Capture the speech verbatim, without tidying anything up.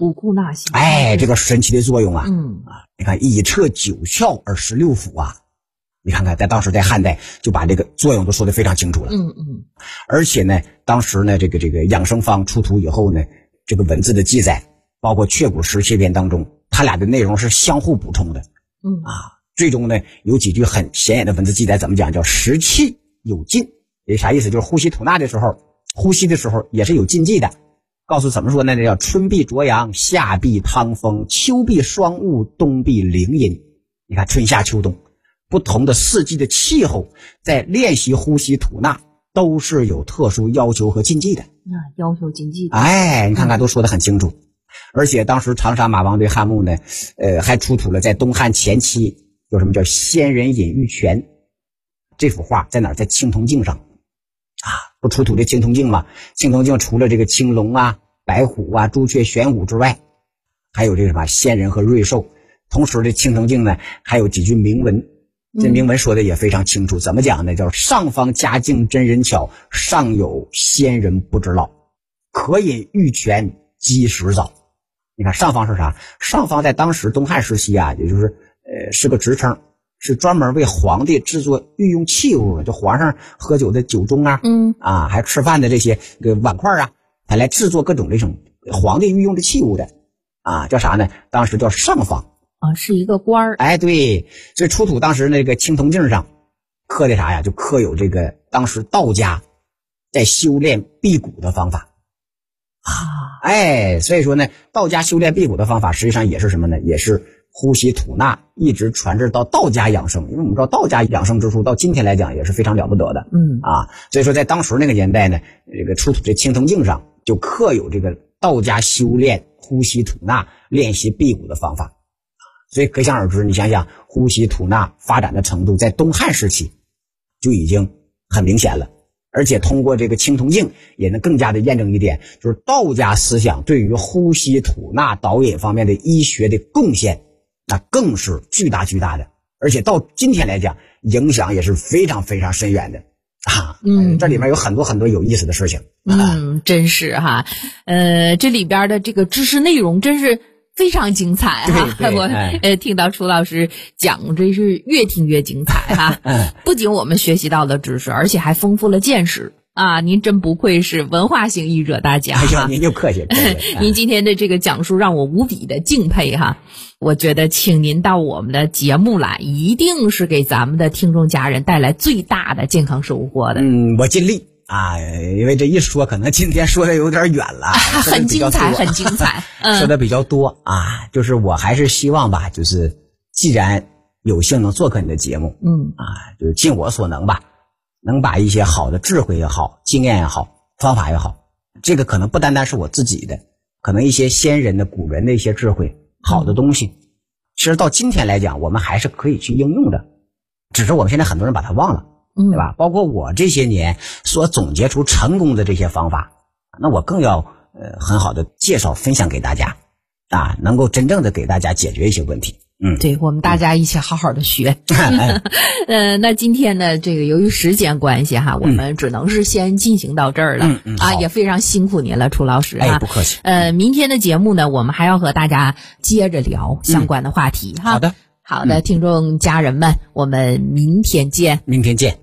吐库纳西， 哎，这个神奇的作用啊， 嗯啊，你看以彻九窍而十六腑啊，你看看在当时在汉代就把这个作用都说得非常清楚了。 嗯嗯， 而且呢，当时呢，这个这个养生方出土以后呢，这个文字的记载，包括确古十七篇当中，它俩的内容是相互补充的。 嗯啊，最终呢有几句很显眼的文字记载，怎么讲？叫食气有禁，也啥意思？就是呼吸吐纳的时候，呼吸的时候也是有禁忌的。告诉怎么说呢？叫春必浊阳，夏必汤风，秋必霜雾，冬必凌阴。你看春夏秋冬不同的四季的气候，在练习呼吸吐纳都是有特殊要求和禁忌的。 啊，要求禁忌的。 哎，你看看都说得很清楚。而且当时长沙马王堆汉墓呢，呃，还出土了在东汉前期有什么叫仙人隐玉泉这幅画，在哪儿？在青铜镜上啊，不出土这青铜镜吗？青铜镜除了这个青龙啊、白虎啊、朱雀、玄武之外，还有这个什么仙人和瑞兽。同时这青铜镜呢还有几句铭文，这铭文说的也非常清楚。怎么讲呢？叫上方佳境真人巧，上有仙人不知老，可饮玉泉积食早。你看上方是啥？上方在当时东汉时期啊，也就是呃是个职称，是专门为皇帝制作御用器物的，就皇上喝酒的酒盅啊， 嗯啊，还吃饭的这些个碗筷啊，他来制作各种这种皇帝御用的器物的啊，叫啥呢？当时叫上方啊，是一个官儿。 哎，对，所以出土当时那个青铜镜上刻的啥呀？就刻有这个当时道家在修炼辟谷的方法。啊，哎，所以说呢，道家修炼辟谷的方法实际上也是什么呢？也是呼吸吐纳，一直传至到道家养生。因为我们知道道家养生之术到今天来讲也是非常了不得的。 嗯啊，所以说在当时那个年代呢，这个出土这青铜镜上就刻有这个道家修炼呼吸吐纳、练习辟谷的方法。所以可想而知，你想想呼吸吐纳发展的程度，在东汉时期就已经很明显了。而且通过这个青铜镜也能更加的验证一点，就是道家思想对于呼吸吐纳导引方面的医学的贡献，那更是巨大巨大的，而且到今天来讲影响也是非常非常深远的啊。嗯，这里面有很多很多有意思的事情。 嗯，真是哈，呃，这里边的这个知识内容真是非常精彩哈！ 对对我呃听到楚老师讲，真是越听越精彩哈。不仅我们学习到了知识，而且还丰富了见识啊！您真不愧是文化型译者大家哈！ 您就客气， 您今天的这个讲述让我无比的敬佩哈！我觉得请您到我们的节目来，一定是给咱们的听众家人带来最大的健康收获的。 嗯，我尽力。啊，因为这一说可能今天说的有点远了， 很精彩很精彩、 嗯、说的比较多啊，就是我还是希望吧，就是既然有幸能做客你的节目， 嗯啊，就是尽我所能吧，能把一些好的智慧也好，经验也好，方法也好，这个可能不单单是我自己的，可能一些先人的古人的一些智慧好的东西、嗯、其实到今天来讲我们还是可以去应用的，只是我们现在很多人把它忘了，对吧？包括我这些年所总结出成功的这些方法，那我更要呃很好的介绍分享给大家啊，能够真正的给大家解决一些问题。嗯， 对，我们大家一起好好的学。嗯、呃，那今天呢，这个由于时间关系哈，我们只能是先进行到这儿了。 嗯嗯， 啊，也非常辛苦您了，楚老师。 哎，不客气。 呃，明天的节目呢，我们还要和大家接着聊相关的话题、嗯、哈。 好的。 好的，听众家人们，我们明天见。 明天见。